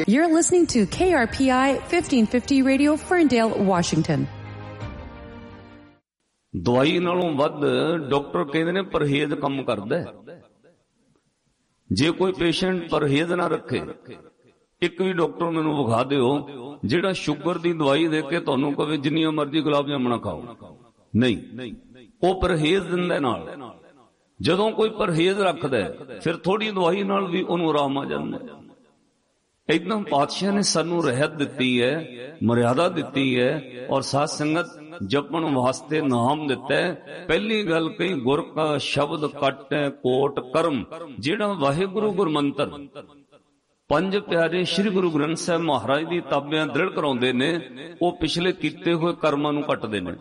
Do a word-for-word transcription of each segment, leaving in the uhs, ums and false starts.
You're listening to K R P I fifteen fifty Radio, Ferndale, Washington. ਦਵਾਈ ਨਾਲੋਂ ਵੱਧ doctor ਕਹਿੰਦੇ ਨੇ ਪਰਹੇਜ਼ ਕੰਮ ਕਰਦਾ ਹੈ। ਜੇ ਕੋਈ ਪੇਸ਼ੈਂਟ ਪਰਹੇਜ਼ ਨਾ ਰੱਖੇ, ਇੱਕ ਵੀ ਡਾਕਟਰ ਮੈਨੂੰ ਵਿਖਾ ਦਿਓ ਜਿਹੜਾ ਸ਼ੂਗਰ ਦੀ ਦਵਾਈ ਦੇ ਕੇ ਤੁਹਾਨੂੰ ਕਹੇ ਜਿੰਨੀਆਂ ਮਰਜ਼ੀ ਗੁਲਾਬ ਜਾਮਣਾ ਖਾਓ, ਨਹੀਂ, ਉਹ ਪਰਹੇਜ਼ ਦਿੰਦਾ ਨਾਲ। ਜਦੋਂ ਕੋਈ ਪਰਹੇਜ਼ ਰੱਖਦਾ ਫਿਰ ਥੋੜੀ ਦਵਾਈ ਨਾਲ ਵੀ ਉਹਨੂੰ ਆਰਾਮ ਆ ਜਾਂਦਾ। ਏਦਾਂ ਪਾਤਸ਼ਾਹ ਨੇ ਸਾਨੂੰ ਰਹਿਤ ਦਿੱਤੀ ਹੈ, ਮਰਿਆਦਾ ਦਿੱਤੀ ਹੈ, ਔਰ ਸਾਧ ਸੰਗਤ ਜਪਣ ਵਾਸਤੇ ਨਾਮ ਦਿੱਤਾ ਹੈ। ਪਹਿਲੀ ਗੱਲ ਕਹੀ, ਗੁਰ ਕਾ ਸ਼ਬਦ ਕੱਟੈ ਕੋਟ ਕਰਮ। ਜਿਹੜਾ ਵਾਹਿਗੁਰੂ ਗੁਰਮੰਤਰ ਪੰਜ ਪਿਆਰੇ ਸ੍ਰੀ ਗੁਰੂ ਗ੍ਰੰਥ ਸਾਹਿਬ ਮਹਾਰਾਜ ਦੀ ਤਾਬਿਆਂ ਦ੍ਰਿੜ ਕਰਾਉਂਦੇ ਨੇ, ਉਹ ਪਿਛਲੇ ਕੀਤੇ ਹੋਏ ਕਰਮਾਂ ਨੂੰ ਕੱਟਦੇ ਨੇ।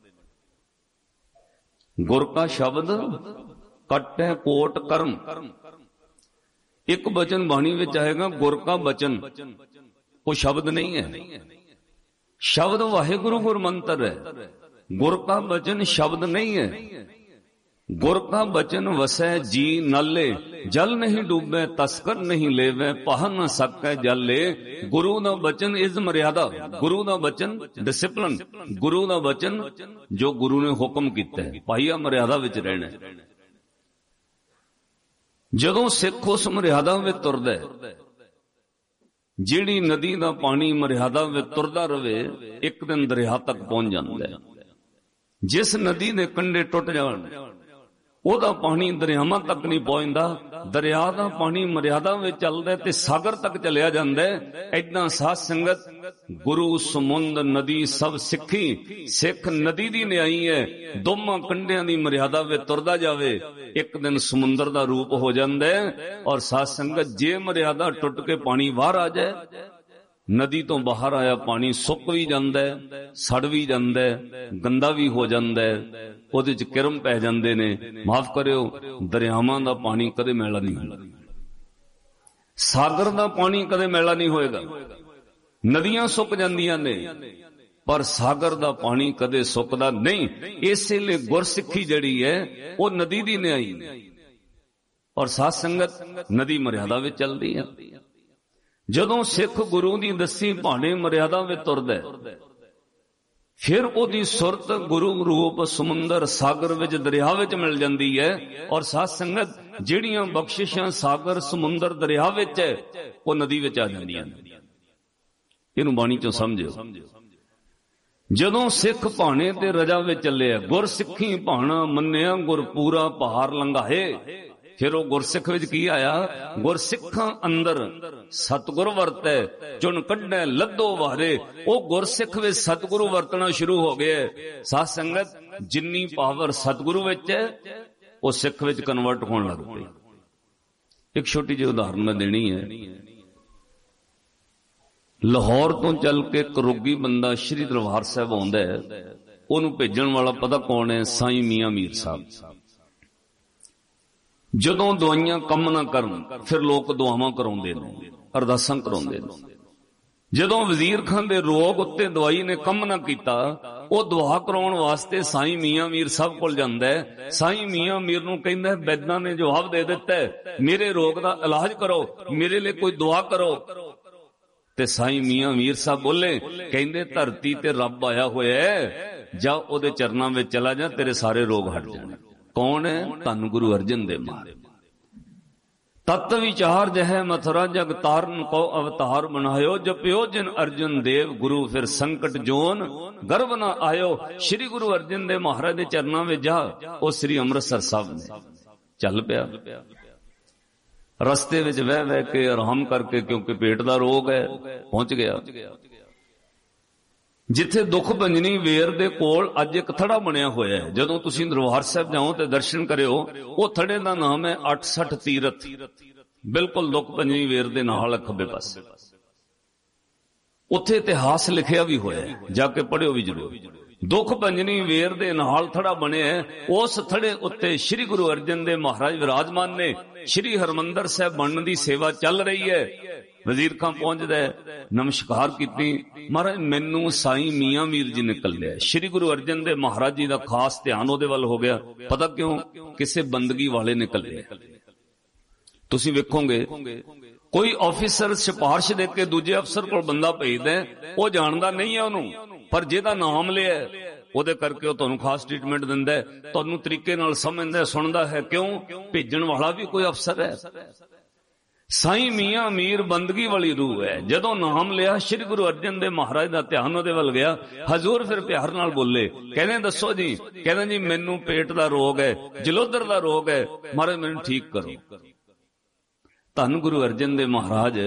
ਗੁਰ ਕਾ ਸ਼ਬਦ ਕੱਟੈ ਕੋਟ ਕਰਮ। ਇੱਕ ਬਚਨ ਬਾਣੀ ਵਿੱਚ ਆਏਗਾ, ਗੁਰ ਕਾ ਬਚਨ, ਉਹ ਸ਼ਬਦ ਨਹੀਂ ਹੈ। ਸ਼ਬਦ ਵਾਹਿਗੁਰੂ ਗੁਰਮੰਤਰ ਹੈ, ਗੁਰ ਕਾ ਬਚਨ ਸ਼ਬਦ ਨਹੀਂ ਹੈ। ਗੁਰ ਕਾ ਬਚਨ ਵਸੈ ਜੀ ਨਾਲੇ, ਜਲ ਨਹੀਂ ਡੂਬੈ ਤਸਕਰ ਨਹੀਂ ਲੇਵੈ, ਪਹ ਨ ਸਕੈ ਜਾਲੇ। ਗੁਰੂ ਦਾ ਬਚਨ ਇਜ਼ ਮਰਿਆਦਾ, ਗੁਰੂ ਦਾ ਬਚਨ ਡਿਸਿਪਲਿਨ, ਗੁਰੂ ਦਾ ਬਚਨ ਜੋ ਗੁਰੂ ਨੇ ਹੁਕਮ ਕੀਤਾ ਹੈ, ਪਾਈਆ ਮਰਿਆਦਾ ਵਿੱਚ ਰਹਿਣਾ। ਜਦੋਂ ਸਿੱਖ ਉਸ ਮਰਿਆਦਾ ਵਿੱਚ ਤੁਰਦਾ, ਜਿਹੜੀ ਨਦੀ ਦਾ ਪਾਣੀ ਮਰਿਆਦਾ ਵਿੱਚ ਤੁਰਦਾ ਰਵੇ, ਇੱਕ ਦਿਨ ਦਰਿਆ ਤੱਕ ਪਹੁੰਚ ਜਾਂਦਾ ਹੈ। ਜਿਸ ਨਦੀ ਦੇ ਕੰਢੇ ਟੁੱਟ ਜਾਣ, ਉਹਦਾ ਪਾਣੀ ਦਰਿਆਵਾਂ ਤੱਕ ਨਹੀਂ ਪਹੁੰਚਦਾ। ਦਰਿਆ ਦਾ ਪਾਣੀ ਮਰਿਆਦਾ ਵਿੱਚ ਚੱਲਦਾ ਤੇ ਸਾਗਰ ਤੱਕ ਚਲਿਆ ਜਾਂਦਾ। ਏਦਾਂ ਸਾਧ ਸੰਗਤ ਗੁਰੂ ਸਮੁੰਦ ਨਦੀ ਸਭ ਸਿੱਖੀ, ਸਿੱਖ ਨਦੀ ਦੀ ਨਿਆਈ ਹੈ। ਦੋਵਾਂ ਕੰਢਿਆਂ ਦੀ ਮਰਿਆਦਾ ਵਿੱਚ ਤੁਰਦਾ ਜਾਵੇ, ਇੱਕ ਦਿਨ ਸਮੁੰਦਰ ਦਾ ਰੂਪ ਹੋ ਜਾਂਦਾ। ਔਰ ਸਾਧ ਸੰਗਤ ਜੇ ਮਰਿਆਦਾ ਟੁੱਟ ਕੇ ਪਾਣੀ ਬਾਹਰ ਆ ਜਾਏ, ਨਦੀ ਤੋਂ ਬਾਹਰ ਆਇਆ ਪਾਣੀ ਸੁੱਕ ਵੀ ਜਾਂਦਾ, ਸੜ ਵੀ ਜਾਂਦਾ, ਗੰਦਾ ਵੀ ਹੋ ਜਾਂਦਾ, ਉਹਦੇ ਚ ਕਿਰਮ ਪੈ ਜਾਂਦੇ ਨੇ। ਮਾਫ ਕਰਿਓ, ਦਰਿਆਵਾਂ ਦਾ ਪਾਣੀ ਕਦੇ ਮੈਲਾ ਨਹੀਂ ਹੁੰਦਾ, ਸਾਗਰ ਦਾ ਪਾਣੀ ਕਦੇ ਮੈਲਾ ਨਹੀਂ ਹੋਏਗਾ। ਨਦੀਆਂ ਸੁੱਕ ਜਾਂਦੀਆਂ ਨੇ ਪਰ ਸਾਗਰ ਦਾ ਪਾਣੀ ਕਦੇ ਸੁੱਕਦਾ ਨਹੀਂ। ਇਸੇ ਲਈ ਗੁਰਸਿੱਖੀ ਜਿਹੜੀ ਹੈ ਉਹ ਨਦੀ ਦੀ ਨਿਆਈ, ਔਰ ਸਾਧ ਸੰਗਤ ਨਦੀ ਮਰਿਆਦਾ ਵਿੱਚ ਚੱਲਦੀ ਹੈ। ਜਦੋਂ ਸਿੱਖ ਗੁਰੂ ਦੀ ਦੱਸੀ ਭਾਣੇ ਮਰਿਆਦਾ ਵਿੱਚ ਤੁਰਦਾ, ਫਿਰ ਉਹਦੀ ਸੁਰਤ ਗੁਰੂ ਰੂਪ ਸਮੁੰਦਰ ਸਾਗਰ ਵਿੱਚ ਦਰਿਆ ਵਿੱਚ ਮਿਲ ਜਾਂਦੀ ਹੈ। ਔਰ ਸਾਧ ਸੰਗਤ ਜਿਹੜੀਆਂ ਬਖਸ਼ਿਸ਼ਾਂ ਸਾਗਰ ਸਮੁੰਦਰ ਦਰਿਆ ਵਿੱਚ ਹੈ, ਉਹ ਨਦੀ ਵਿੱਚ ਆ ਜਾਂਦੀਆਂ ਨੇ। ਇਹਨੂੰ ਬਾਣੀ ਚੋਂ ਸਮਝਿਓ। ਜਦੋਂ ਸਿੱਖ ਭਾਣੇ ਤੇ ਰਜਾ ਵਿੱਚ ਚੱਲਿਆ, ਗੁਰ ਸਿੱਖੀ ਭਾਣਾ ਮੰਨਿਆ ਗੁਰ ਪੂਰਾ ਭਾਰ ਲੰਘਾਏ। ਫਿਰ ਉਹ ਗੁਰਸਿੱਖ ਵਿੱਚ ਕੀ ਆਇਆ? ਗੁਰਸਿੱਖਾਂ ਅੰਦਰ ਸਤਿਗੁਰ ਵਰਤੈ, ਚੁਣ ਕੱਢੈ ਲੱਦੋ ਵਾਰੇ। ਉਹ ਗੁਰਸਿੱਖ ਵਿੱਚ ਸਤਿਗੁਰੂ ਵਰਤਣਾ ਸ਼ੁਰੂ ਹੋ ਗਿਆ। ਸਾਧ ਸੰਗਤ ਜਿੰਨੀ ਪਾਵਰ ਸਤਿਗੁਰੂ ਵਿੱਚ ਹੈ, ਉਹ ਸਿੱਖ ਵਿੱਚ ਕਨਵਰਟ ਹੋਣ ਲੱਗ ਪਈ। ਇੱਕ ਛੋਟੀ ਜਿਹੀ ਉਦਾਹਰਨ ਮੈਂ ਦੇਣੀ ਹੈ। ਲਾਹੌਰ ਤੋਂ ਚੱਲ ਕੇ ਇੱਕ ਰੋਗੀ ਬੰਦਾ ਸ਼੍ਰੀ ਦਰਬਾਰ ਸਾਹਿਬ ਆਉਂਦਾ ਹੈ। ਉਹਨੂੰ ਭੇਜਣ ਵਾਲਾ ਪਤਾ ਕੌਣ ਹੈ? ਸਾਈਂ ਮੀਆਂ ਮੀਰ ਸਾਹਿਬ। ਜਦੋਂ ਦਵਾਈਆਂ ਕੰਮ ਨਾ ਕਰਨ, ਫਿਰ ਲੋਕ ਦੁਆਵਾਂ ਕਰਾਉਂਦੇ ਨੇ, ਅਰਦਾਸਾਂ ਕਰਾਉਂਦੇ ਨੇ। ਜਦੋਂ ਵਜ਼ੀਰ ਖਾਨ ਦੇ ਰੋਗ ਉੱਤੇ ਦਵਾਈ ਨੇ ਕੰਮ ਨਾ ਕੀਤਾ, ਉਹ ਦੁਆ ਕਰਾਉਣ ਵਾਸਤੇ ਸਾਈਂ ਮੀਆਂ ਮੀਰ ਸਾਹਿਬ ਕੋਲ ਜਾਂਦਾ ਹੈ। ਸਾਈਂ ਮੀਆਂ ਮੀਰ ਨੂੰ ਕਹਿੰਦਾ, ਵੈਦਾਂ ਨੇ ਜਵਾਬ ਦੇ ਦਿੱਤਾ, ਮੇਰੇ ਰੋਗ ਦਾ ਇਲਾਜ ਕਰੋ, ਮੇਰੇ ਲਈ ਕੋਈ ਦੁਆ ਕਰੋ। ਤੇ ਸਾਈਂ ਮੀਆਂ ਮੀਰ ਸਾਹਿਬ ਬੋਲੇ, ਕਹਿੰਦੇ ਧਰਤੀ ਤੇ ਰੱਬ ਆਇਆ ਹੋਇਆ ਹੈ, ਜਾ ਉਹਦੇ ਚਰਨਾਂ ਵਿੱਚ ਚਲਾ ਜਾ, ਤੇਰੇ ਸਾਰੇ ਰੋਗ ਹਟ ਜਾਣੇ। ਕੌਣ ਹੈ? ਧੰਨ ਗੁਰੂ ਅਰਜਨ ਦੇਵ ਮਹਾਰਾਜ। ਤਤ ਵਿਚਾਰ ਜਹ ਮਥੁਰਾ ਜਗ ਤਾਰਨ ਕੋ ਅਵਤਾਰ ਬਣਾਇਓ, ਜਪਿਓ ਜਿਨ ਅਰਜਨ ਦੇਵ ਗੁਰੂ ਫਿਰ ਸੰਕਟ ਜੋਨ ਗਰਭ ਨਾ ਆਇਓ। ਸ਼੍ਰੀ ਗੁਰੂ ਅਰਜਨ ਦੇਵ ਮਹਾਰਾਜ ਦੇ ਚਰਨਾਂ ਵਿੱਚ ਜਾ। ਉਹ ਸ੍ਰੀ ਅੰਮ੍ਰਿਤਸਰ ਸਾਹਿਬ ਨੇ ਚੱਲ ਪਿਆ। ਰਸਤੇ ਵਿੱਚ ਵਹਿ ਵਹਿ ਕੇ ਆਰਾਮ ਕਰਕੇ, ਕਿਉਂਕਿ ਪੇਟ ਦਾ ਰੋਗ ਹੈ, ਪਹੁੰਚ ਗਿਆ ਜਿੱਥੇ ਦੁੱਖ ਭੰਜਨੀ ਵੇਰ ਦੇ ਕੋਲ ਅੱਜ ਇੱਕ ਥੜਾ ਬਣਿਆ ਹੋਇਆ ਹੈ। ਜਦੋਂ ਤੁਸੀਂ ਦਰਬਾਰ ਸਾਹਿਬ ਜਾਓ ਤੇ ਦਰਸ਼ਨ ਕਰਿਓ, ਉਹ ਥੜੇ ਦਾ ਨਾਮ ਹੈ ਅਠਸਠ ਤੀਰਥ। ਬਿਲਕੁਲ ਦੁੱਖ ਭੰਜਨੀ ਵੇਰ ਦੇ ਨਾਲ ਖੱਬੇ ਪਾਸੇ। ਉੱਥੇ ਇਤਿਹਾਸ ਲਿਖਿਆ ਵੀ ਹੋਇਆ, ਜਾ ਕੇ ਪੜ੍ਹਿਓ ਵੀ ਜ਼ਰੂਰ। ਦੁੱਖ ਭੰਜਨੀ ਵੇਰ ਦੇ ਨਾਲ ਥੜਾ ਬਣਿਆ, ਉਸ ਥੜੇ ਉੱਤੇ ਸ੍ਰੀ ਗੁਰੂ ਅਰਜਨ ਦੇਵ ਮਹਾਰਾਜ ਵਿਰਾਜਮਾਨ ਨੇ। ਸ੍ਰੀ ਹਰਿਮੰਦਰ ਸਾਹਿਬ ਬਣਨ ਦੀ ਸੇਵਾ ਚੱਲ ਰਹੀ ਹੈ। ਵਜ਼ੀਰ ਖਾਂ ਪਹੁੰਚਦਾ, ਨਮਸਕਾਰ ਕੀਤੀ, ਮਹਾਰਾਜ ਮੈਨੂੰ ਸਾਈਂ ਮੀਆਂ ਮੀਰ ਜੀ ਨੇ ਕੱਲਿਆ। ਸ੍ਰੀ ਗੁਰੂ ਅਰਜਨ ਦੇਵ ਮਹਾਰਾਜ ਜੀ ਦਾ ਖਾਸ ਧਿਆਨ ਉਹਦੇ ਵੱਲ ਹੋ ਗਿਆ। ਪਤਾ ਕਿਉਂ? ਕਿਸੇ ਬੰਦਗੀ ਵਾਲੇ ਨੇ ਕੱਲਿਆ। ਤੁਸੀਂ ਵੇਖੋਗੇ ਕੋਈ ਆਫੀਸਰ ਸਿਫਾਰਿਸ਼ ਦੇ ਕੇ ਦੂਜੇ ਅਫਸਰ ਕੋਲ ਬੰਦਾ ਭੇਜਦਾ, ਉਹ ਜਾਣਦਾ ਨਹੀਂ ਹੈ ਉਹਨੂੰ, ਪਰ ਜਿਹਦਾ ਨਾਮ ਲਿਆ ਉਹਦੇ ਕਰਕੇ ਉਹ ਤੁਹਾਨੂੰ ਖਾਸ ਟ੍ਰੀਟਮੈਂਟ ਦਿੰਦਾ ਹੈ, ਤੁਹਾਨੂੰ ਤਰੀਕੇ ਨਾਲ ਸਮਝਦਾ ਸੁਣਦਾ ਹੈ। ਕਿਉਂ? ਭੇਜਣ ਵਾਲਾ ਵੀ ਕੋਈ ਅਫਸਰ ਹੈ। ਸਾਈਂ ਮੀਆਂ ਮੀਰ ਬੰਦਗੀ ਵਾਲੀ ਰੂਹ ਹੈ। ਜਦੋਂ ਨਾਮ ਲਿਆ ਸ਼੍ਰੀ ਗੁਰੂ ਅਰਜਨ ਦੇਵ ਮਹਾਰਾਜ ਦਾ ਧਿਆਨ ਉਹਦੇ ਵੱਲ ਗਿਆ। ਹਜ਼ੂਰ ਫਿਰ ਪਿਆਰ ਨਾਲ ਬੋਲੇ, ਕਹਿੰਦੇ ਦੱਸੋ ਜੀ? ਕਹਿੰਦਾ ਜੀ ਮੈਨੂੰ ਪੇਟ ਦਾ ਰੋਗ ਹੈ, ਜਲੋਦਰ ਦਾ ਰੋਗ ਹੈ, ਮਹਾਰਾਜ ਮੈਨੂੰ ਠੀਕ ਕਰੋ। ਧੰਨ ਗੁਰੂ ਅਰਜਨ ਦੇਵ ਮਹਾਰਾਜ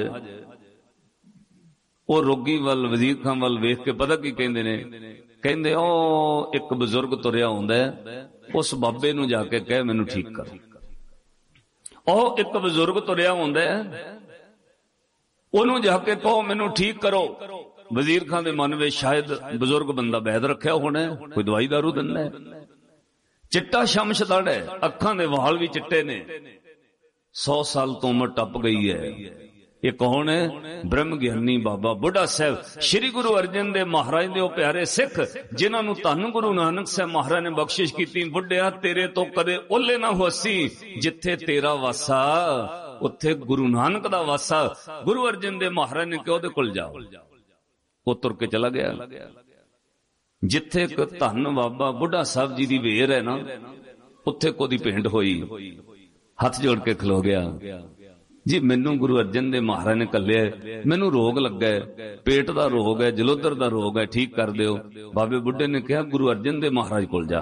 ਉਹ ਰੋਗੀ ਵੱਲ, ਵਜ਼ੀਰ ਖਾਨ ਵੱਲ ਵੇਖ ਕੇ ਪਤਾ ਕੀ ਕਹਿੰਦੇ ਨੇ? ਕਹਿੰਦੇ ਉਹ ਇੱਕ ਬਜ਼ੁਰਗ ਤੁਰਿਆ ਹੁੰਦਾ, ਉਸ ਬਾਬੇ ਨੂੰ ਜਾ ਕੇ ਕਹਿ ਮੈਨੂੰ ਠੀਕ ਕਰੋ। ਉਹ ਇੱਕ ਬਜ਼ੁਰਗ ਤੁਰਿਆ ਹੁੰਦਾ, ਉਹਨੂੰ ਜਾ ਕੇ ਕਹੋ ਮੈਨੂੰ ਠੀਕ ਕਰੋ। ਵਜ਼ੀਰ ਖਾਨ ਦੇ ਮਨ ਵਿੱਚ ਸ਼ਾਇਦ ਬਜ਼ੁਰਗ ਬੰਦਾ ਵੈਦ ਰੱਖਿਆ ਹੋਣਾ, ਕੋਈ ਦਵਾਈ ਦਾਰੂ ਦਿੰਦਾ ਹੈ। ਚਿੱਟਾ ਸ਼ਮਸ਼ਦੜ ਹੈ, ਅੱਖਾਂ ਦੇ ਵਾਲ ਵੀ ਚਿੱਟੇ ਨੇ, ਸੌ ਸਾਲ ਤੋਂ ਉਮਰ ਟੱਪ ਗਈ ਹੈ। ਇਹ ਕੌਣ ਹੈ? ਬ੍ਰਹਮ ਗਿਆਨੀ ਬਾਬਾ ਬੁੱਢਾ ਸਾਹਿਬ, ਸ਼੍ਰੀ ਗੁਰੂ ਅਰਜਨ ਦੇਵ ਮਹਾਰਾਜ ਦੇ ਉਹ ਪਿਆਰੇ ਸਿੱਖ, ਜਿਨ੍ਹਾਂ ਨੂੰ ਧੰਨ ਗੁਰੂ ਨਾਨਕ ਸਾਹਿਬ ਮਹਾਰਾਜ ਨੇ ਬਖਸ਼ਿਸ਼ ਕੀਤੀ। ਬੁੱਢਿਆ ਤੇਰੇ ਤੋਂ ਕਦੇ ਓਲੇ ਨਾ ਹੋਸੀ, ਜਿੱਥੇ ਤੇਰਾ ਵਾਸਾ ਉੱਥੇ ਗੁਰੂ ਨਾਨਕ ਦਾ ਵਾਸਾ। ਗੁਰੂ ਅਰਜਨ ਦੇਵ ਮਹਾਰਾਜ ਨੇ ਕਿਹਾ ਉਹਦੇ ਕੋਲ ਜਾਓ। ਉਹ ਤੁਰ ਕੇ ਚਲਾ ਗਿਆ। ਜਿੱਥੇ ਇੱਕ ਧੰਨ ਬਾਬਾ ਬੁੱਢਾ ਸਾਹਿਬ ਜੀ ਦੀ ਵੇਰ ਹੈ ਨਾ, ਉੱਥੇ ਕੋਦੀ ਭੇਂਟ ਹੋਈ, ਹੱਥ ਜੋੜ ਕੇ ਖਲੋ ਗਿਆ। ਜੀ ਮੈਨੂੰ ਗੁਰੂ ਅਰਜਨ ਦੇਵ ਮਹਾਰਾਜ ਨੇ ਘੱਲਿਆ, ਮੈਨੂੰ ਰੋਗ ਲੱਗਾ ਹੈ, ਪੇਟ ਦਾ ਰੋਗ ਹੈ, ਜਲੋਦਰ ਦਾ ਰੋਗ ਹੈ, ਠੀਕ ਕਰ ਦਿਓ। ਬਾਬੇ ਬੁੱਢੇ ਨੇ ਕਿਹਾ ਗੁਰੂ ਅਰਜਨ ਦੇਵ ਮਹਾਰਾਜ ਕੋਲ ਜਾ।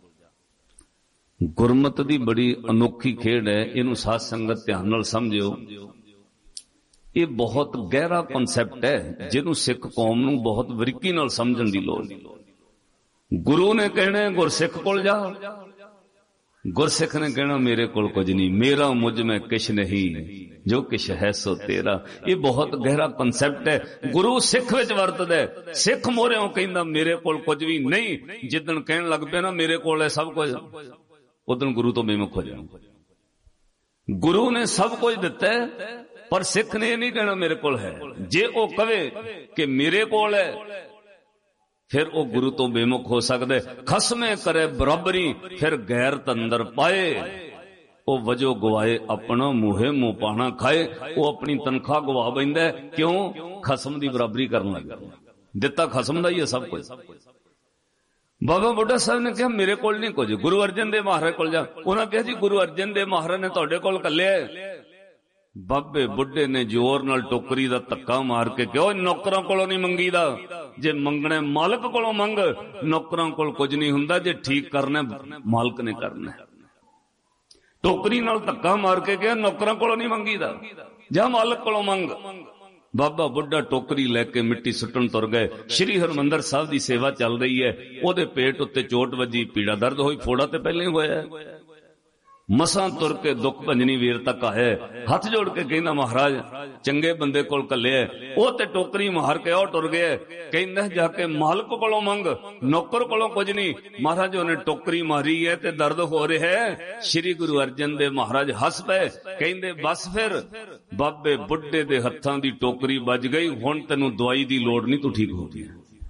ਗੁਰਮਤ ਦੀ ਬੜੀ ਅਨੋਖੀ ਖੇਡ ਹੈ, ਇਹਨੂੰ ਸਾਧ ਸੰਗਤ ਧਿਆਨ ਨਾਲ ਸਮਝਿਓ। ਇਹ ਬਹੁਤ ਗਹਿਰਾ ਕਨਸੈਪਟ ਹੈ, ਜਿਹਨੂੰ ਸਿੱਖ ਕੌਮ ਨੂੰ ਬਹੁਤ ਬਰੀਕੀ ਨਾਲ ਸਮਝਣ ਦੀ ਲੋੜ। ਗੁਰੂ ਨੇ ਕਹਿਣਾ ਗੁਰਸਿੱਖ ਕੋਲ ਜਾ, ਗੁਰਸਿੱਖ ਨੇ ਕਹਿਣਾ ਮੇਰੇ ਕੋਲ ਕੁਝ ਨਹੀਂ, ਮੇਰਾ ਮੁਝ ਮੈਂ ਕਿਛ ਨਹੀਂ, ਜੋ ਕਿਛ ਹੈ ਸੋ ਤੇਰਾ। ਇਹ ਬਹੁਤ ਗਹਿਰਾ ਕਨਸੈਪਟ ਹੈ, ਗੁਰੂ ਸਿੱਖ ਵਿੱਚ ਵਰਤਦਾ। ਸਿੱਖ ਮੋਰਿਓਂ ਕਹਿੰਦਾ ਮੇਰੇ ਕੋਲ ਕੁਝ ਵੀ ਨਹੀਂ, ਜਿੱਦਣ ਕਹਿਣ ਲੱਗ ਪਿਆ ਨਾ ਮੇਰੇ ਕੋਲ ਹੈ ਸਭ ਕੁਝ, ਉਦੋਂ ਗੁਰੂ ਤੋਂ ਬੇਮੁਖ ਹੋ ਜਾਣਾ। ਗੁਰੂ ਨੇ ਸਭ ਕੁਝ ਦਿੱਤਾ, ਪਰ ਸਿੱਖ ਨੇ ਇਹ ਨਹੀਂ ਕਹਿਣਾ ਮੇਰੇ ਕੋਲ ਹੈ। ਜੇ ਉਹ ਕਵੇ ਕਿ ਮੇਰੇ ਕੋਲ ਹੈ, ਫਿਰ ਉਹ ਗੁਰੂ ਤੋਂ ਬੇਮੁਖ ਹੋ ਸਕਦਾ। ਖਸਮੇ ਕਰੇ ਬਰਾਬਰੀ, ਫਿਰ ਗੈਰਤ ਅੰਦਰ ਪਾਏ। ਉਹ ਵਜੋ ਗਵਾਏ ਆਪਣਾ, ਮੂਹੇ ਮੂੰਹ ਪਾਣਾ ਖਾਏ। ਉਹ ਆਪਣੀ ਤਨਖਾਹ ਗਵਾ ਬੈਂਦਾ। ਕਿਉਂ? ਖਸਮ ਦੀ ਬਰਾਬਰੀ ਕਰਨ ਲੱਗਾ। ਦਿੱਤਾ ਖਸਮ ਦਾ ਹੀ ਹੈ ਸਭ ਕੁਝ। ਬਾਬਾ ਬੁੱਢਾ ਸਾਹਿਬ ਨੇ ਕਿਹਾ ਮੇਰੇ ਕੋਲ ਨਹੀਂ ਕੁਝ, ਗੁਰੂ ਅਰਜਨ ਦੇਵ ਮਹਾਰਾਜ ਕੋਲ ਜਾ। ਉਹਨਾਂ ਕਿਹਾ ਜੀ ਗੁਰੂ ਅਰਜਨ ਦੇਵ ਮਹਾਰਾਜ ਨੇ ਤੁਹਾਡੇ ਕੋਲ ਘੱਲਿਆ। ਬਾਬੇ ਬੁੱਢੇ ਨੇ ਜ਼ੋਰ ਨਾਲ ਟੋਕਰੀ ਦਾ ਧੱਕਾ ਮਾਰ ਕੇ ਕਿਹਾ ਨੌਕਰਾਂ ਕੋਲੋਂ ਨਹੀਂ ਮੰਗੀਦਾ, ਜੇ ਮੰਗਣਾ ਮਾਲਕ ਕੋਲੋਂ ਮੰਗ। ਨੌਕਰਾਂ ਕੋਲ ਕੁਝ ਨਹੀਂ ਹੁੰਦਾ, ਜੇ ਠੀਕ ਕਰਨਾ ਮਾਲਕ ਨੇ ਕਰਨਾ। ਟੋਕਰੀ ਨਾਲ ਧੱਕਾ ਮਾਰ ਕੇ ਕਿਹਾ ਨੌਕਰਾਂ ਕੋਲੋਂ ਨਹੀਂ ਮੰਗੀਦਾ, ਜਾਂ ਮਾਲਕ ਕੋਲੋਂ ਮੰਗ। ਬਾਬਾ ਬੁੱਢਾ ਟੋਕਰੀ ਲੈ ਕੇ ਮਿੱਟੀ ਸੁੱਟਣ ਤੁਰ ਗਏ। ਸ਼੍ਰੀ ਹਰਿਮੰਦਰ ਸਾਹਿਬ ਦੀ ਸੇਵਾ ਚੱਲ ਰਹੀ ਹੈ, ਉਹਦੇ ਪੇਟ ਉੱਤੇ ਚੋਟ ਵੱਜੀ, ਪੀੜਾ ਦਰਦ ਹੋਈ, ਫੋੜਾ ਤੇ ਪਹਿਲਾਂ ਹੀ ਹੋਇਆ। ਮਸਾਂ ਤੁਰ ਕੇ ਦੁੱਖ ਭੰਜਨੀ ਵੀਰ ਤੱਕ ਆਏ, ਹੱਥ ਜੋੜ ਕੇ ਕਹਿੰਦਾ ਮਹਾਰਾਜ ਚੰਗੇ ਬੰਦੇ ਕੋਲ ਘੱਲਿਆ। ਉਹ ਤੇ ਟੋਕਰੀ ਮਾਰ ਕੇ ਉਹ ਟੁਰ ਗਿਆ। ਕਹਿੰਦਾ ਜਾ ਕੇ ਮਾਲਕ ਕੋਲੋਂ ਮੰਗ, ਨੌਕਰ ਕੋਲੋਂ ਕੁਝ ਨਹੀਂ। ਮਹਾਰਾਜ ਉਹਨੇ ਟੋਕਰੀ ਮਾਰੀ ਹੈ ਤੇ ਦਰਦ ਹੋ ਰਿਹਾ ਹੈ। ਸ਼੍ਰੀ ਗੁਰੂ ਅਰਜਨ ਦੇਵ ਮਹਾਰਾਜ ਹੱਸ ਪਏ, ਕਹਿੰਦੇ ਬਸ ਫਿਰ ਬਾਬੇ ਬੁੱਢੇ ਦੇ ਹੱਥਾਂ ਦੀ ਟੋਕਰੀ ਵੱਜ ਗਈ, ਹੁਣ ਤੈਨੂੰ ਦਵਾਈ ਦੀ ਲੋੜ ਨਹੀਂ, ਤੂੰ ਠੀਕ ਹੋ ਗਿਆ।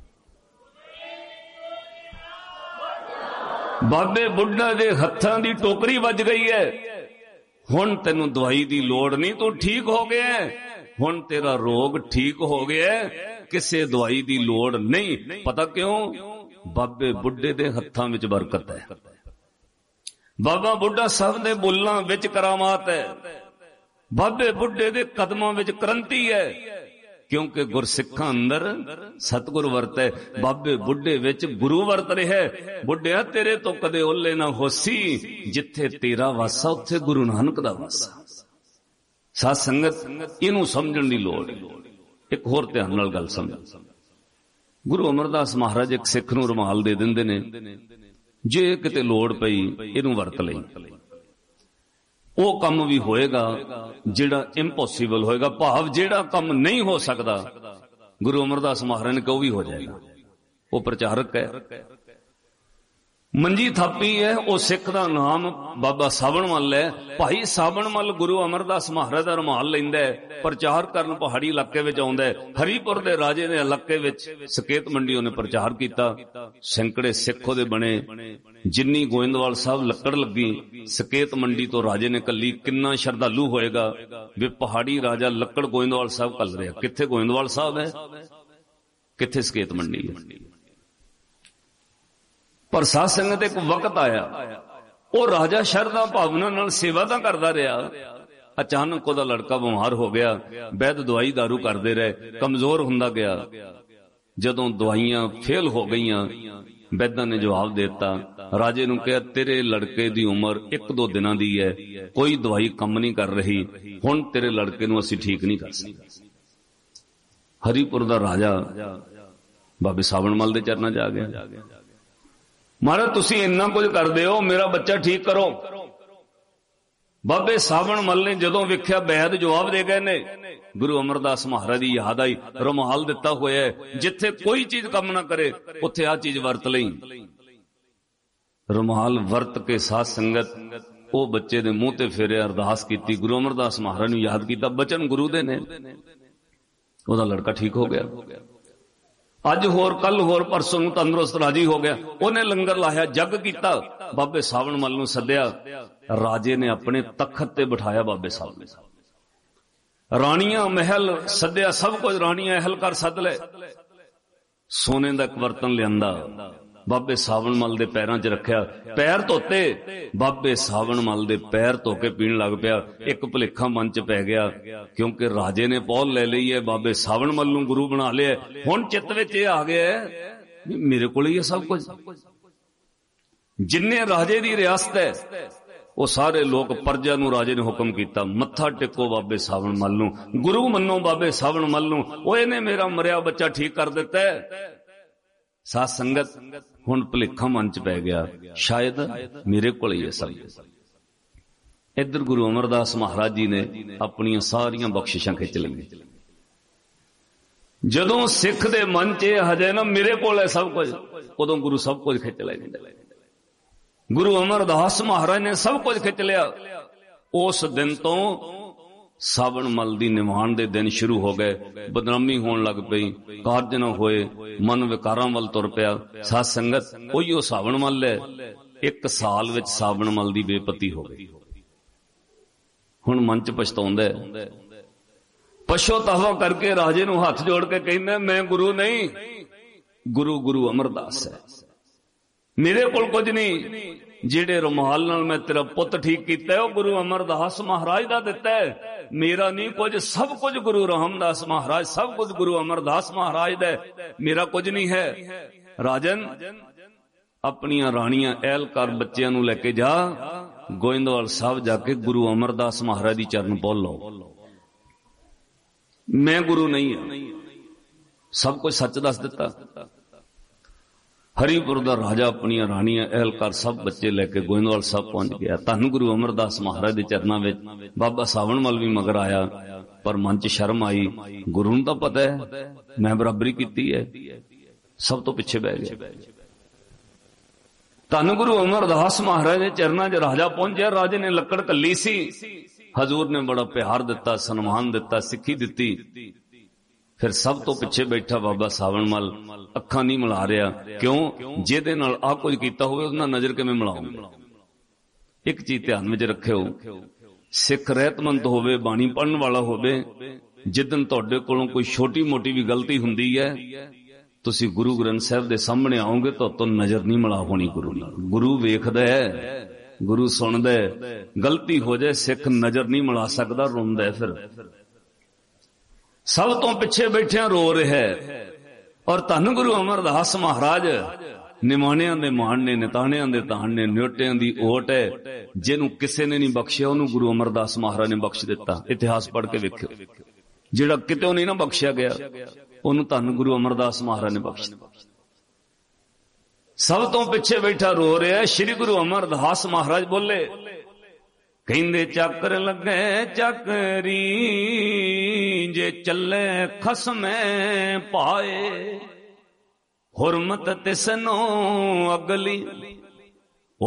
ਬਾਬੇ ਬੁੱਢਾ ਦੇ ਹੱਥਾਂ ਦੀ ਟੋਕਰੀ ਵੱਜ ਗਈ ਹੈ, ਹੁਣ ਤੈਨੂੰ ਦਵਾਈ ਦੀ ਲੋੜ ਨਹੀਂ, ਤੂੰ ਠੀਕ ਹੋ ਗਿਆ। ਹੁਣ ਤੇਰਾ ਰੋਗ ਠੀਕ ਹੋ ਗਿਆ, ਕਿਸੇ ਦਵਾਈ ਦੀ ਲੋੜ ਨਹੀਂ। ਪਤਾ ਕਿਉਂ? ਬਾਬੇ ਬੁੱਢੇ ਦੇ ਹੱਥਾਂ ਵਿੱਚ ਬਰਕਤ ਹੈ। ਬਾਬਾ ਬੁੱਢਾ ਸਾਹਿਬ ਦੇ ਬੁੱਲਾਂ ਵਿੱਚ ਕਰਾਮਾਤ ਹੈ। ਬਾਬੇ ਬੁੱਢੇ ਦੇ ਕਦਮਾਂ ਵਿੱਚ ਕ੍ਰਾਂਤੀ ਹੈ, ਕਿਉਂਕਿ ਗੁਰਸਿੱਖਾਂ ਅੰਦਰ ਸਤਿਗੁਰ ਵਰਤੈ। ਬਾਬੇ ਬੁੱਢੇ ਵਿੱਚ ਗੁਰੂ ਵਰਤ ਰਿਹਾ। ਬੁੱਢਿਆ ਤੇਰੇ ਤੋਂ ਕਦੇ ਓਲੇ ਨਾ ਹੋਸੀ, ਜਿੱਥੇ ਤੇਰਾ ਵਾਸਾ ਉੱਥੇ ਗੁਰੂ ਨਾਨਕ ਦਾ ਵਾਸਾ। ਸਾਧ ਸੰਗਤ ਇਹਨੂੰ ਸਮਝਣ ਦੀ ਲੋੜ ਹੈ। ਇੱਕ ਹੋਰ ਧਿਆਨ ਨਾਲ ਗੱਲ ਸਮਝ। ਗੁਰੂ ਅਮਰਦਾਸ ਮਹਾਰਾਜ ਇੱਕ ਸਿੱਖ ਨੂੰ ਰੁਮਾਲ ਦੇ ਦਿੰਦੇ ਨੇ, ਜੇ ਕਿਤੇ ਲੋੜ ਪਈ ਇਹਨੂੰ ਵਰਤ ਲਈ। ਉਹ ਕੰਮ ਵੀ ਹੋਏਗਾ ਜਿਹੜਾ ਇੰਪੋਸੀਬਲ ਹੋਏਗਾ, ਭਾਵ ਜਿਹੜਾ ਕੰਮ ਨਹੀਂ ਹੋ ਸਕਦਾ ਗੁਰੂ ਅਮਰਦਾਸ ਮਹਾਰਾਜ ਨੇ ਕਿਹਾ ਉਹ ਵੀ ਹੋ ਜਾਏਗਾ। ਉਹ ਪ੍ਰਚਾਰਕ ਹੈ। ਮੰਜੀ ਥਾਪੀ ਹੈ। ਉਹ ਸਿੱਖ ਦਾ ਨਾਮ ਬਾਬਾ ਸਾਵਣ ਮੱਲ ਹੈ। ਭਾਈ ਸਾਵਣ ਮੱਲ ਗੁਰੂ ਅਮਰਦਾਸ ਮਹਾਰਾਜ ਦਾ ਰੁਮਾਲ ਲੈਂਦਾ ਹੈ, ਪ੍ਰਚਾਰ ਕਰਨ ਪਹਾੜੀ ਇਲਾਕੇ ਵਿੱਚ ਆਉਂਦਾ ਹੈ। ਹਰੀਪੁਰ ਦੇ ਰਾਜੇ ਦੇ ਇਲਾਕੇ ਵਿੱਚ ਸਕੇਤ ਮੰਡੀ ਉਹਨੇ ਪ੍ਰਚਾਰ ਕੀਤਾ। ਸੈਂਕੜੇ ਸਿੱਖ ਉਹਦੇ ਬਣੇ। ਜਿੰਨੀ ਗੋਇੰਦਵਾਲ ਸਾਹਿਬ ਲੱਕੜ ਲੱਗੀ ਸਕੇਤ ਮੰਡੀ ਤੋਂ ਰਾਜੇ ਨੇ ਕੱਲੀ, ਕਿੰਨਾ ਸ਼ਰਧਾਲੂ ਹੋਏਗਾ ਵੀ ਪਹਾੜੀ ਰਾਜਾ ਲੱਕੜ ਗੋਇੰਦਵਾਲ ਸਾਹਿਬ ਕੱਲ ਰਿਹਾ। ਕਿੱਥੇ ਗੋਇੰਦਵਾਲ ਸਾਹਿਬ ਹੈ, ਕਿੱਥੇ ਸਕੇਤ ਮੰਡੀ ਹੈ। ਪਰ ਸਾਧ ਸੰਗਤ ਇੱਕ ਵਕਤ ਆਇਆ, ਉਹ ਰਾਜਾ ਸ਼ਰਧਾ ਭਾਵਨਾ ਨਾਲ ਸੇਵਾ ਤਾਂ ਕਰਦਾ ਰਿਹਾ। ਅਚਾਨਕ ਉਹਦਾ ਲੜਕਾ ਬਿਮਾਰ ਹੋ ਗਿਆ। ਵੈਦ ਦਵਾਈ ਦਾਰੂ ਕਰਦੇ ਰਹੇ, ਕਮਜ਼ੋਰ ਹੁੰਦਾ ਗਿਆ। ਜਦੋਂ ਦਵਾਈਆਂ ਫੇਲ ਹੋ ਗਈਆਂ, ਵੈਦਾਂ ਨੇ ਜਵਾਬ ਦੇ ਦਿੱਤਾ। ਰਾਜੇ ਨੂੰ ਕਿਹਾ, ਤੇਰੇ ਲੜਕੇ ਦੀ ਉਮਰ ਇੱਕ ਦੋ ਦਿਨਾਂ ਦੀ ਹੈ, ਕੋਈ ਦਵਾਈ ਕੰਮ ਨਹੀਂ ਕਰ ਰਹੀ, ਹੁਣ ਤੇਰੇ ਲੜਕੇ ਨੂੰ ਅਸੀਂ ਠੀਕ ਨਹੀਂ ਕਰ ਸਕਦੇ। ਹਰੀਪੁਰ ਦਾ ਰਾਜਾ ਬਾਬੇ ਸਾਵਣ ਮੱਲ ਦੇ ਚਰਨਾਂ ਚ ਆ ਗਿਆ। ਮਹਾਰਾਜ ਤੁਸੀਂ ਇੰਨਾ ਕੁਝ ਕਰਦੇ ਹੋ, ਮੇਰਾ ਬੱਚਾ ਠੀਕ ਕਰੋ। ਬਾਬੇ ਸਾਵਣ ਮੱਲ ਨੇ ਜਦੋਂ ਵੇਖਿਆ ਵੈਦ ਜਵਾਬ ਦੇ ਗਏ ਨੇ, ਗੁਰੂ ਅਮਰਦਾਸ ਮਹਾਰਾਜ ਦੀ ਯਾਦ ਆਈ। ਰੁਮਾਲ ਦਿੱਤਾ ਹੋਇਆ, ਜਿੱਥੇ ਕੋਈ ਚੀਜ਼ ਕੰਮ ਨਾ ਕਰੇ ਉੱਥੇ ਆਹ ਚੀਜ਼ ਵਰਤ ਲਈ। ਰੁਮਾਲ ਵਰਤ ਕੇ ਸਾਧ ਸੰਗਤ ਉਹ ਬੱਚੇ ਦੇ ਮੂੰਹ ਤੇ ਫੇਰਿਆ, ਅਰਦਾਸ ਕੀਤੀ, ਗੁਰੂ ਅਮਰਦਾਸ ਮਹਾਰਾਜ ਨੂੰ ਯਾਦ ਕੀਤਾ। ਬਚਨ ਗੁਰੂ ਦੇ ਨੇ, ਉਹਦਾ ਲੜਕਾ ਠੀਕ ਹੋ ਗਿਆ। ਅੱਜ ਹੋਰ ਕੱਲ ਹੋਰ ਪਰਸੋਂ ਨੂੰ ਤੰਦਰੁਸਤ ਰਾਜੀ ਹੋ ਗਿਆ। ਉਹਨੇ ਲੰਗਰ ਲਾਇਆ, ਜੱਗ ਕੀਤਾ, ਬਾਬੇ ਸਾਵਣ ਮੱਲ ਨੂੰ ਸੱਦਿਆ। ਰਾਜੇ ਨੇ ਆਪਣੇ ਤਖਤ ਤੇ ਬਿਠਾਇਆ ਬਾਬੇ ਸਾਵਣ। ਰਾਣੀਆਂ ਮਹਿਲ ਸੱਦਿਆ, ਸਭ ਕੁਝ ਰਾਣੀਆਂ ਅਹਿਲ ਕਰ ਸੱਦ ਲੈ। ਸੋਨੇ ਦਾ ਇੱਕ ਬਰਤਨ ਲਿਆਂਦਾ, ਬਾਬੇ ਸਾਵਣ ਮੱਲ ਦੇ ਪੈਰਾਂ 'ਚ ਰੱਖਿਆ, ਪੈਰ ਧੋਤੇ। ਬਾਬੇ ਸਾਵਣ ਮੱਲ ਦੇ ਪੈਰ ਧੋ ਕੇ ਪੀਣ ਲੱਗ ਪਿਆ। ਇੱਕ ਭੁਲੇਖਾ ਮਨ 'ਚ ਪੈ ਗਿਆ, ਕਿਉਂਕਿ ਰਾਜੇ ਨੇ ਪੌਲ ਲੈ ਲਈ ਹੈ, ਬਾਬੇ ਸਾਵਣ ਮੱਲ ਨੂੰ ਗੁਰੂ ਬਣਾ ਲਿਆ। ਹੁਣ ਚਿੱਤ ਵਿੱਚ ਇਹ ਆ ਗਿਆ ਮੇਰੇ ਕੋਲ ਹੀ ਹੈ ਸਭ ਕੁਝ। ਜਿੰਨੇ ਰਾਜੇ ਦੀ ਰਿਆਸਤ ਹੈ ਉਹ ਸਾਰੇ ਲੋਕ ਪਰਜਾ ਨੂੰ ਰਾਜੇ ਨੇ ਹੁਕਮ ਕੀਤਾ, ਮੱਥਾ ਟੇਕੋ ਬਾਬੇ ਸਾਵਣ ਮੱਲ ਨੂੰ, ਗੁਰੂ ਮੰਨੋ ਬਾਬੇ ਸਾਵਣ ਮੱਲ ਨੂੰ। ਉਹ ਇਹਨੇ ਮੇਰਾ ਮਰਿਆ ਬੱਚਾ ਠੀਕ ਕਰ ਦਿੱਤਾ। ਸਾਧ ਸੰਗਤ ਹੁਣ ਭੁਲੇਖਾ ਮਨ ਚ ਪੈ ਗਿਆ, ਸ਼ਾਇਦ ਮੇਰੇ ਕੋਲ ਹੀ ਹੈ ਸਭ। ਇੱਧਰ ਗੁਰੂ ਅਮਰਦਾਸ ਮਹਾਰਾਜ ਜੀ ਨੇ ਆਪਣੀਆਂ ਸਾਰੀਆਂ ਬਖਸ਼ਿਸ਼ਾਂ ਖਿੱਚ ਲਈਆਂ। ਜਦੋਂ ਸਿੱਖ ਦੇ ਮਨ ਚ ਇਹ ਹਜੇ ਨਾ ਮੇਰੇ ਕੋਲ ਹੈ ਸਭ ਕੁਝ, ਉਦੋਂ ਗੁਰੂ ਸਭ ਕੁਝ ਖਿੱਚ ਲੈ ਜਾਂਦੇ। ਗੁਰੂ ਅਮਰਦਾਸ ਮਹਾਰਾਜ ਨੇ ਸਭ ਕੁਝ ਖਿੱਚ ਲਿਆ। ਉਸ ਦਿਨ ਤੋਂ ਸਾਵਣ ਮੱਲ ਦੀ ਨਿਵਾਣ ਦੇ ਦਿਨ ਸ਼ੁਰੂ ਹੋ ਗਏ। ਬਦਨਾਮੀ ਹੋਣ ਲੱਗ ਪਈ, ਕਾਰਜ ਨਾ ਹੋਏ, ਮਨ ਵਿਕਾਰਾਂ ਵੱਲ ਤੁਰ ਪਿਆ। ਸਾਧ ਸੰਗਤ ਉਹੀ ਉਹ ਸਾਵਣ ਮੱਲ ਹੈ। ਇੱਕ ਸਾਲ ਵਿੱਚ ਸਾਵਣ ਮੱਲ ਦੀ ਬੇਪਤੀ ਹੋ ਗਈ। ਹੁਣ ਮਨ ਚ ਪਛਤਾਉਂਦਾ, ਪਛਤਾਵਾ ਕਰਕੇ ਰਾਜੇ ਨੂੰ ਹੱਥ ਜੋੜ ਕੇ ਕਹਿੰਦਾ, ਮੈਂ ਗੁਰੂ ਨਹੀਂ, ਗੁਰੂ ਗੁਰੂ ਅਮਰਦਾਸ ਹੈ, ਮੇਰੇ ਕੋਲ ਕੁਝ ਨਹੀਂ। ਜਿਹੜੇ ਰੁਮਾਲ ਨਾਲ ਮੈਂ ਤੇਰਾ ਪੁੱਤ ਠੀਕ ਕੀਤਾ ਉਹ ਗੁਰੂ ਅਮਰਦਾਸ ਮਹਾਰਾਜ ਦਾ ਦਿੱਤਾ ਹੈ, ਮੇਰਾ ਨਹੀਂ ਕੁਝ, ਸਭ ਕੁਝ ਗੁਰੂ ਰਾਮਦਾਸ ਮਹਾਰਾਜ, ਸਭ ਕੁਝ ਗੁਰੂ ਅਮਰਦਾਸ ਮਹਾਰਾਜ ਦਾ, ਮੇਰਾ ਕੁਝ ਨਹੀਂ ਹੈ। ਰਾਜਨ ਆਪਣੀਆਂ ਰਾਣੀਆਂ ਅਹਿਲਕਾਰ ਬੱਚਿਆਂ ਨੂੰ ਲੈ ਕੇ ਜਾ, ਗੋਇੰਦਵਾਲ ਸਾਹਿਬ ਜਾ ਕੇ ਗੁਰੂ ਅਮਰਦਾਸ ਮਹਾਰਾਜ ਦੀ ਚਰਨ ਪਹੁੰਚ ਲਓ। ਮੈਂ ਗੁਰੂ ਨਹੀਂ ਹਾਂ, ਸਭ ਕੁਝ ਸੱਚ ਦੱਸ ਦਿੱਤਾ। ਹਰੀਪੁਰ ਦਾ ਰਾਜਾ ਆਪਣੀਆਂ ਰਾਣੀਆਂ ਅਹਿਲਕਾਰ ਸਭ ਬੱਚੇ ਲੈ ਕੇ ਗੋਇੰਦਵਾਲ ਸਾਹਿਬ ਪਹੁੰਚ ਗਿਆ। ਧੰਨ ਗੁਰੂ ਅਮਰਦਾਸ ਮਹਾਰਾਜ ਦੇ ਚਰਨਾਂ ਵਿੱਚ ਬਾਬਾ ਸਾਵਣ ਮੱਲ ਵੀ ਮਗਰ ਆਇਆ, ਪਰ ਮਨ ਚ ਸ਼ਰਮ ਆਈ। ਗੁਰੂ ਨੂੰ ਤਾਂ ਪਤਾ ਹੈ ਮੈਂ ਬਰਾਬਰੀ ਕੀਤੀ ਹੈ, ਸਭ ਤੋਂ ਪਿੱਛੇ ਬਹਿ ਗਿਆ। ਧੰਨ ਗੁਰੂ ਅਮਰਦਾਸ ਮਹਾਰਾਜ ਦੇ ਚਰਨਾਂ 'ਚ ਰਾਜਾ ਪਹੁੰਚਿਆ। ਰਾਜੇ ਨੇ ਲੱਕੜ ਕੱਲੀ ਸੀ, ਹਜ਼ੂਰ ਨੇ ਬੜਾ ਪਿਆਰ ਦਿੱਤਾ, ਸਨਮਾਨ ਦਿੱਤਾ, ਸਿੱਖੀ ਦਿੱਤੀ। ਫਿਰ ਸਭ ਤੋਂ ਪਿੱਛੇ ਬੈਠਾ ਬਾਬਾ ਸਾਵਣ ਮੱਲ ਅੱਖਾਂ ਨਹੀਂ ਮਿਲਾ ਰਿਹਾ। ਕਿਉਂ? ਜਿਹਦੇ ਨਾਲ ਆਹ ਕੁਝ ਕੀਤਾ ਹੋਵੇ ਉਹਦੇ ਨਾਲ ਨਜ਼ਰ ਕਿਵੇਂ ਮਿਲਾਉਂਗਾ। ਇੱਕ ਚੀਜ਼ ਧਿਆਨ ਵਿੱਚ ਰੱਖਿਓ, ਸਿੱਖ ਰਹਿਤਮੰਦ ਹੋਵੇ, ਬਾਣੀ ਪੜ੍ਹਨ ਵਾਲਾ ਹੋਵੇ, ਜਿੱਦਨ ਤੁਹਾਡੇ ਕੋਲੋਂ ਕੋਈ ਛੋਟੀ ਮੋਟੀ ਵੀ ਗਲਤੀ ਹੁੰਦੀ ਹੈ, ਤੁਸੀਂ ਗੁਰੂ ਗ੍ਰੰਥ ਸਾਹਿਬ ਦੇ ਸਾਹਮਣੇ ਆਓਗੇ ਤਾਂ ਤੁਹਾਨੂੰ ਨਜ਼ਰ ਨਹੀਂ ਮਿਲਾ ਹੋਣੀ ਗੁਰੂ ਨਾਲ। ਗੁਰੂ ਵੇਖਦਾ ਹੈ, ਗੁਰੂ ਸੁਣਦਾ ਹੈ। ਗਲਤੀ ਹੋ ਜਾਏ ਸਿੱਖ ਨਜ਼ਰ ਨਹੀਂ ਮਿਲਾ ਸਕਦਾ, ਰੋਂਦਾ ਫਿਰ। ਸਭ ਤੋਂ ਪਿੱਛੇ ਬੈਠਿਆ ਰੋ ਰਿਹਾ ਹੈ। ਔਰ ਧੰਨ ਗੁਰੂ ਅਮਰਦਾਸ ਮਹਾਰਾਜ ਨਿਮਾਣਿਆਂ ਦੇ ਮਾਣ ਨੇ, ਨਿਤਾਣਿਆਂ ਦੇ ਤਾਣ ਨੇ, ਨਿਉਟਿਆਂ ਦੀ ਓਟ ਹੈ। ਜਿਹਨੂੰ ਕਿਸੇ ਨੇ ਨਹੀਂ ਬਖਸ਼ਿਆ ਉਹਨੂੰ ਗੁਰੂ ਅਮਰਦਾਸ ਮਹਾਰਾਜ ਨੇ ਬਖਸ਼ ਦਿੱਤਾ। ਇਤਿਹਾਸ ਪੜ੍ਹ ਕੇ ਵੇਖਿਓ, ਜਿਹੜਾ ਕਿਤੇ ਨਹੀਂ ਨਾ ਬਖਸ਼ਿਆ ਗਿਆ ਉਹਨੂੰ ਧੰਨ ਗੁਰੂ ਅਮਰਦਾਸ ਮਹਾਰਾਜ ਨੇ ਬਖਸ਼ ਦਿੱਤਾ। ਸਭ ਤੋਂ ਪਿੱਛੇ ਬੈਠਾ ਰੋ ਰਿਹਾ। ਸ੍ਰੀ ਗੁਰੂ ਅਮਰਦਾਸ ਮਹਾਰਾਜ ਬੋਲੇ, ਕਹਿੰਦੇ ਚੱਕਰ ਲੱਗੇ ਚੱਕਰੀ, ਜੇ ਚੱਲੇ ਖਸਮੇ ਪਾਏ, ਹੁਰਮਤ ਤਿਸਨੋਂ ਅਗਲੀ,